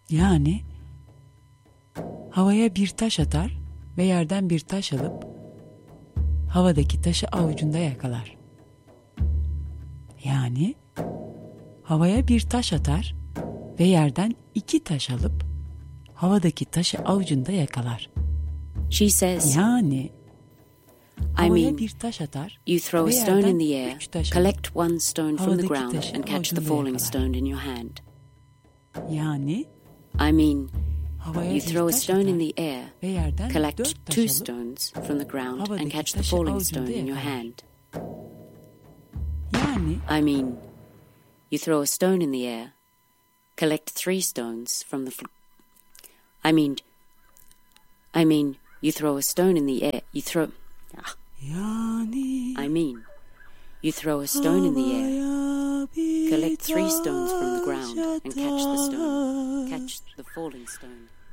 Yani havaya bir taş atar ve yerden bir taş alıp havadaki taşı avucunda yakalar. Yani havaya bir taş atar ve yerden 2 taş alıp havadaki taşı avucunda yakalar. She says, Yani I havaya mean, bir taş atar you throw a ve stone in yerden the air, 3 taş collect alıp one stone from the havadaki ground taşı and catch the avucunda falling yakalar. stone in your hand. Yani I mean, havaya you bir throw a taş stone in atar the air, ve yerden collect 4 taş 2 alıp stones from the ground and havadaki catch the taşı falling avucunda stone in your yakalar. hand. Yani I mean, you throw a stone in the air, collect 3 stones from the I mean, you throw a stone in the air, yani I mean, you throw a stone in the air, collect 3 stones from the ground and catch the falling stone.